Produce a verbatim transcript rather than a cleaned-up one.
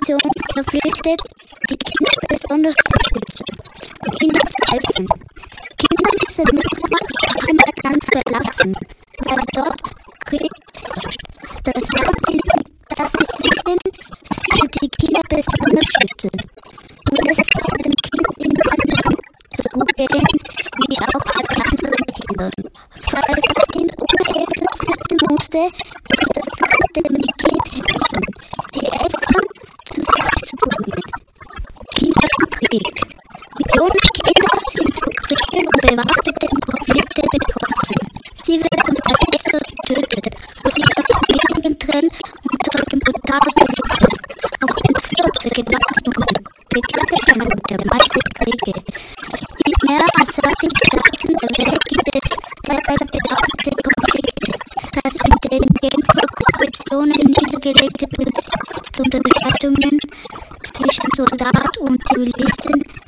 Organisation verpflichtet, die Kinder besonders zu schützen und ihnen zu helfen. Kinder müssen Mütter im Land verlassen, weil dort Krieg herrscht. Das Land, das sie finden, soll die Kinder besonders schützen. Und es kann dem Kind in einem Land so gut gehen, wie auch allen anderen Kindern. Falls das Kind ohne Hilfe flüchten musste, muss das Land dem Kind helfen, die Eltern zu sich zu bringen. Kinder im Krieg. Millionen Kinder sind von Kriegen und bewaffneten Konflikten betroffen. Sie werden verletzt und getötet, von ihren Familien getrennt und zurück in brutalsten Gewalt. Auch entführt, vergewaltigt und begleitet der meisten Kriege. In mehr als zwanzig Staaten der Welt gibt es derzeit bewaffnete Konflikte, das in den Genfer Konventionen niedergelegte Prinzip der Unterscheidungen zwischen Soldat und Zivilisten